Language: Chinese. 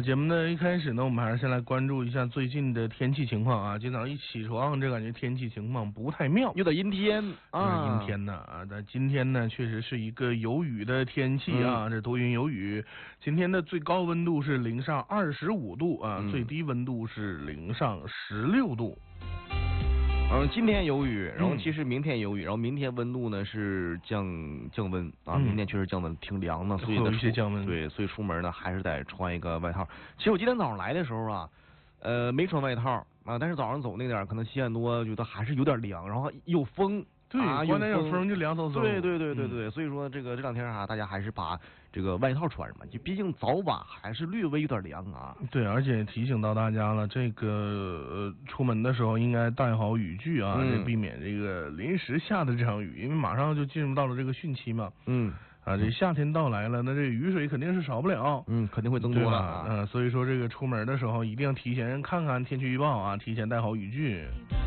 节目的一开始呢，我们还是先来关注一下最近的天气情况啊。今早一起床，这感觉天气情况不太妙， 有点阴天啊， 阴天呢啊。但今天呢，确实是一个有雨的天气啊，这多云有雨。今天的最高温度是零上25度啊，最低温度是零上16度。 今天有雨，然后其实明天有雨，然后明天温度呢是降温啊，明天确实降温挺凉的，所以有一些降温。 对，所以出门呢还是得穿一个外套。其实我今天早上来的时候啊，没穿外套啊，但是早上走那点可能7点多觉得还是有点凉，然后有风。 对，关点有风就凉飕飕。 对，所以说这两天啊，大家还是把这个外套穿上嘛，就毕竟早晚还是略微有点凉啊。 对，而且提醒到大家了，这个出门的时候应该带好雨具啊，这避免这个临时下的这场雨，因为马上就进入到了这个汛期嘛。这夏天到来了，那这雨水肯定是少不了， 肯定会增多的所以说这个出门的时候一定要提前看看天气预报啊，提前带好雨具。